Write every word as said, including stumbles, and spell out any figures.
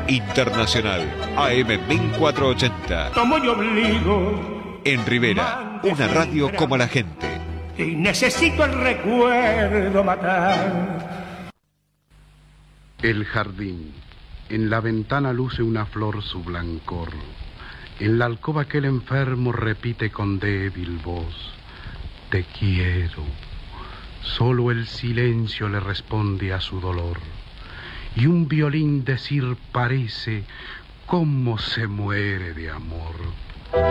Internacional A M mil cuatrocientos ochenta. Tomo y obligo. En Rivera, una radio como la gente. Y necesito el recuerdo matar. El jardín. En la ventana luce una flor su blancor. En la alcoba aquel enfermo repite con débil voz: te quiero. Solo el silencio le responde a su dolor. Y un violín decir parece: cómo se muere de amor.